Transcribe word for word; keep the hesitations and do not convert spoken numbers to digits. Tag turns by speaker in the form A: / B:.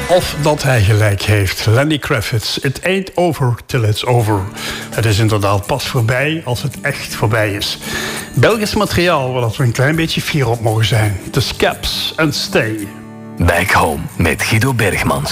A: Of dat hij gelijk heeft. Lenny Kravitz. It ain't over till it's over. Het is inderdaad pas voorbij als het echt voorbij is. Belgisch materiaal waar we een klein beetje fier op mogen zijn. The Scaps and Stay.
B: Back Home met Guido Bergmans.